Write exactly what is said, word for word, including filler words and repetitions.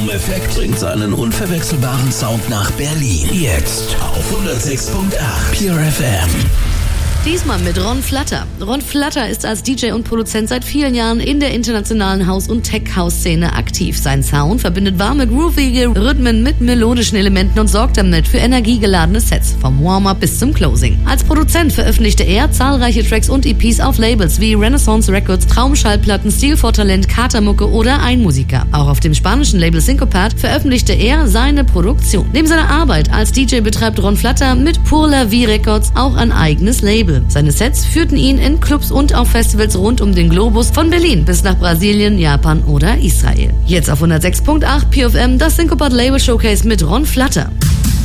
Raumeffekt bringt seinen unverwechselbaren Sound nach Berlin. Jetzt auf hundertsechs Komma acht Pure F M. Diesmal mit Ron Flutter. Ron Flutter ist als D J und Produzent seit vielen Jahren in der internationalen House- und Tech-House-Szene aktiv. Sein Sound verbindet warme, groovige Rhythmen mit melodischen Elementen und sorgt damit für energiegeladene Sets, vom Warm-Up bis zum Closing. Als Produzent veröffentlichte er zahlreiche Tracks und E Ps auf Labels wie Renaissance Records, Traumschallplatten, Stil for Talent, Katermucke oder Einmusiker. Auch auf dem spanischen Label Syncopat veröffentlichte er seine Produktion. Neben seiner Arbeit als D J betreibt Ron Flutter mit Pour la Vie Records auch ein eigenes Label. Seine Sets führten ihn in Clubs und auf Festivals rund um den Globus, von Berlin bis nach Brasilien, Japan oder Israel. Jetzt auf hundertsechs Komma acht Pure F M das Syncopat Label Showcase mit Ron Flutter.